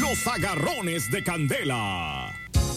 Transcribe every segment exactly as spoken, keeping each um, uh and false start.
Los agarrones de Candela.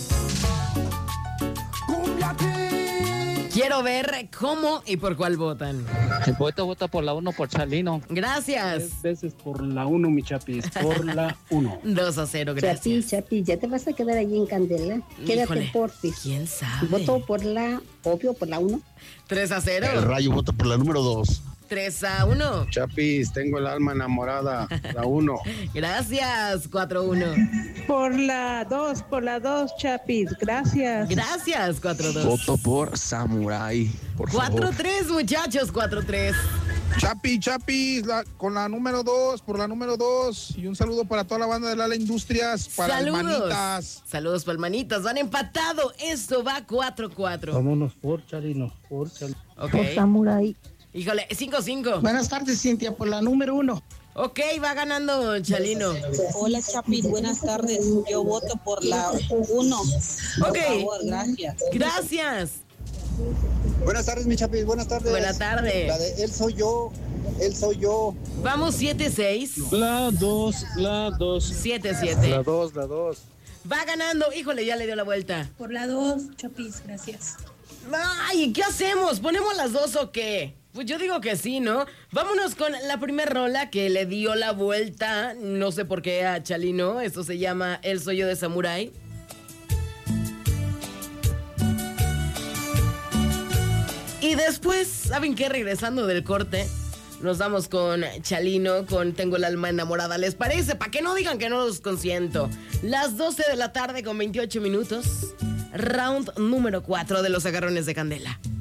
Quiero ver cómo y por cuál votan. El voto vota por la uno por Chalino. Gracias. Tres veces por la uno, mi Chapis, por la uno. dos a cero, gracias. Chapis, Chapis, ¿ya te vas a quedar allí en Candela? Quédate, Híjole, porfis. ¿quién sabe? Voto por la, obvio, por la uno. tres a cero. El Rayo vota por la número dos. tres a uno. Chapis, tengo el alma enamorada, la uno. Gracias, cuatro a uno. Por la dos, por la dos, Chapis, gracias. Gracias, cuatro a dos. Voto por Samurai, por cuatro a favor. tres, muchachos, cuatro a tres. Chapi, Chapi, la, con la número dos, por la número dos. Y un saludo para toda la banda de Lala Industrias, para Saludos. Hermanitas. Saludos, palmanitas. Van empatado. Esto va cuatro a cuatro. Vámonos por Chalino, por Chalino. Ok. Por Samurai. Híjole, cinco a cinco. Buenas tardes, Cintia, por la número uno. Ok, va ganando Chalino. Hola, Chapis, buenas tardes. Yo voto por la uno. Por Ok. favor, gracias. Gracias. Buenas tardes, mi Chapis, buenas tardes. Buenas tardes. La de Él Soy Yo, Él Soy Yo. Vamos siete a seis. La dos, la dos. siete a siete. La dos, la dos. Va ganando. Híjole, ya le dio la vuelta. Por la dos, Chapis, gracias. Ay, ¿qué hacemos? ¿Ponemos las dos o qué? Pues yo digo que sí, ¿no? Vámonos con la primer rola que le dio la vuelta, no sé por qué, a Chalino. Esto se llama El Soy Yo de Samurai. Y después, ¿saben qué? Regresando del corte, nos vamos con Chalino, con Tengo el alma enamorada. ¿Les parece? Para que no digan que no los consiento. Las doce de la tarde con veintiocho minutos. Round número cuatro de los agarrones de Candela.